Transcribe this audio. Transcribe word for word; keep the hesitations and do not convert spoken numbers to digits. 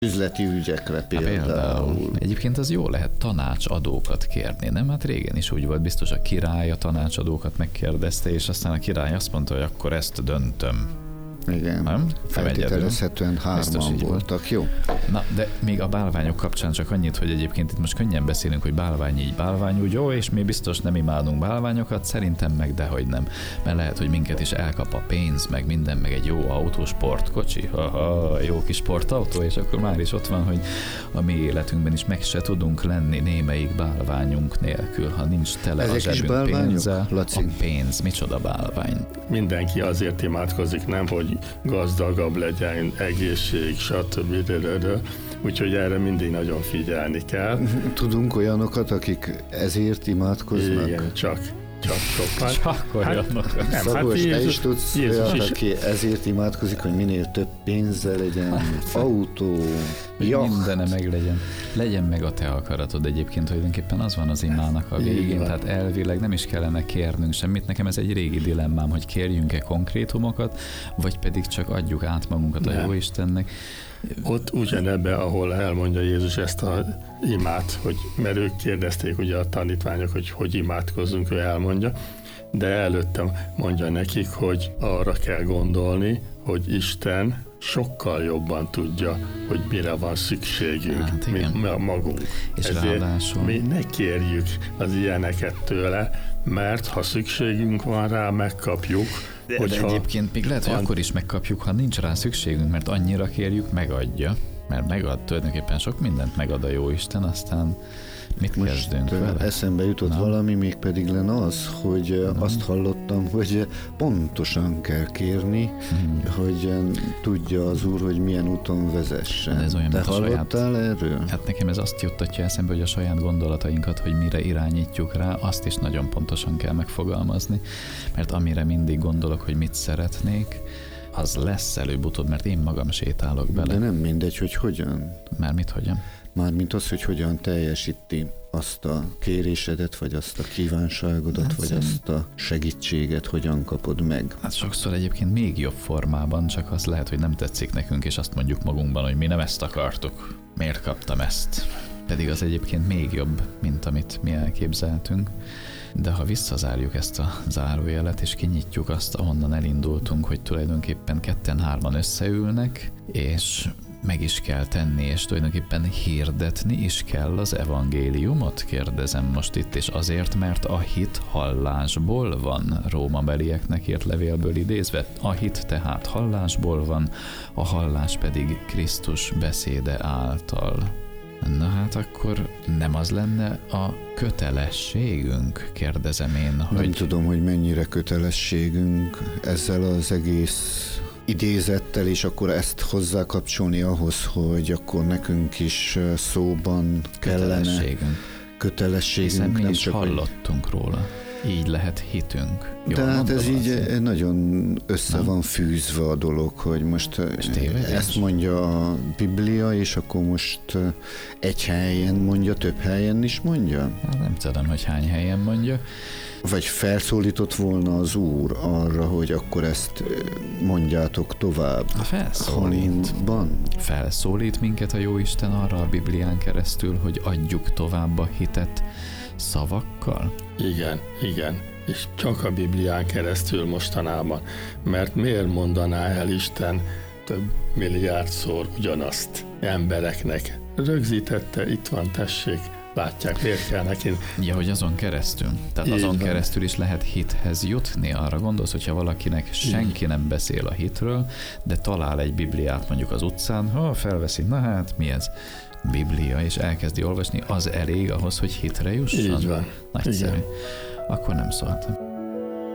üzleti ügyekre például. Há, például. Egyébként az jó lehet tanácsadókat kérni, nem? Hát régen is úgy volt, biztos a király a tanácsadókat megkérdezte, és aztán a király azt mondta, hogy akkor ezt döntöm. Igen, nem? Feltételezhetően hárman voltak, jó? Na, de még a bálványok kapcsán csak annyit, hogy egyébként itt most könnyen beszélünk, hogy bálvány így, bálvány úgy, jó, és mi biztos nem imádunk bálványokat, szerintem meg dehogy nem. Mert lehet, hogy minket is elkap a pénz, meg minden, meg egy jó autó, sportkocsi, ha jó kis sportautó, és akkor már is ott van, hogy a mi életünkben is meg se tudunk lenni némelyik bálványunk nélkül, ha nincs tele ezek a zsebünk pénzzel. Laci? A pénz, micsoda bálvány. Mindenki azért imádkozik, nem, hogy gazdagabb legyen, egészség, stb. Úgyhogy erre mindig nagyon figyelni kell. Tudunk olyanokat, akik ezért imádkoznak? Igen, csak, csak sokan. Csak olyanokat. Hát, Szabolcs, hát te is tudsz olyat, aki ezért imádkozik, hogy minél több pénzzel legyen, autó, jacht. Mindene meg legyen. Legyen meg a te akaratod egyébként, hogy tulajdonképpen az van az imának a végén, tehát elvileg nem is kellene kérnünk semmit. Nekem ez egy régi dilemmám, hogy kérjünk-e konkrétumokat, vagy pedig csak adjuk át magunkat a Jóistennek. Ott ugyanebben, ahol elmondja Jézus ezt a imát, hogy, mert ők kérdezték ugye a tanítványok, hogy hogy imádkozzunk, ő elmondja, de előttem mondja nekik, hogy arra kell gondolni, hogy Isten sokkal jobban tudja, hogy mire van szükségünk, hát mint mi a magunk. És ezért ráadásul mi ne kérjük az ilyeneket tőle, mert ha szükségünk van rá, megkapjuk. De, hogyha de egyébként még lehet, hogy van... akkor is megkapjuk, ha nincs rá szükségünk, mert annyira kérjük, megadja. Mert megad, tulajdonképpen sok mindent megad a Jóisten, aztán mit most kezdünk vele? Eszembe jutott Na. valami, még pedig lenne az, hogy Na. azt hallottam, hogy pontosan kell kérni, hmm. hogy tudja az Úr, hogy milyen úton vezessen. Ez olyan, Te hallottál saját, erről? Hát nekem ez azt juttatja eszembe, hogy a saját gondolatainkat, hogy mire irányítjuk rá, azt is nagyon pontosan kell megfogalmazni, mert amire mindig gondolok, hogy mit szeretnék, az lesz előbb-utóbb, mert én magam sétálok bele. De nem mindegy, hogy hogyan. Már mit hogyan? Mármint az, hogy hogyan teljesíti azt a kérésedet, vagy azt a kívánságodat, hát vagy szem... azt a segítséget, hogyan kapod meg. Hát sokszor egyébként még jobb formában, csak az lehet, hogy nem tetszik nekünk, és azt mondjuk magunkban, hogy mi nem ezt akartuk. Miért kaptam ezt? Pedig az egyébként még jobb, mint amit mi elképzeltünk. De ha visszazárjuk ezt a zárójelet, és kinyitjuk azt, ahonnan elindultunk, hogy tulajdonképpen ketten-hárman összeülnek, és meg is kell tenni, és tulajdonképpen hirdetni is kell az evangéliumot, kérdezem most itt, és azért, mert a hit hallásból van, rómabelieknek írt levélből idézve, a hit tehát hallásból van, a hallás pedig Krisztus beszéde által. Na hát akkor nem az lenne a kötelességünk, kérdezem én, hogy... Nem tudom, hogy mennyire kötelességünk ezzel az egész idézettel, és akkor ezt hozzákapcsolni ahhoz, hogy akkor nekünk is szóban kellene... Kötelességünk. Kötelességünk. Hiszen mi nem is csak hallottunk róla. Így lehet hitünk. Jól de hát ez így azért? nagyon össze nem? van fűzve a dolog, hogy most ezt mondja a Biblia, és akkor most egy helyen mondja, több helyen is mondja? Hát nem tudom, hogy hány helyen mondja. Vagy felszólított volna az Úr arra, hogy akkor ezt mondjátok tovább. A felszólít. Hangban. Felszólít minket a Jóisten arra a Biblián keresztül, hogy adjuk tovább a hitet szavakkal? Igen, igen. És csak a Biblián keresztül mostanában. Mert miért mondaná el Isten több milliárdszor ugyanazt embereknek? Rögzítette, itt van, tessék, látják, miért kell neki. Ja, hogy azon keresztül. Tehát Így azon van. keresztül is lehet hithez jutni. Arra gondolsz, hogyha valakinek senki nem beszél a hitről, de talál egy Bibliát mondjuk az utcán, ha felveszi, na hát mi ez? Biblia, és elkezdi olvasni, az elég ahhoz, hogy hitre jusson? Így van. Nagyszerű. Igen. Akkor nem szóltam.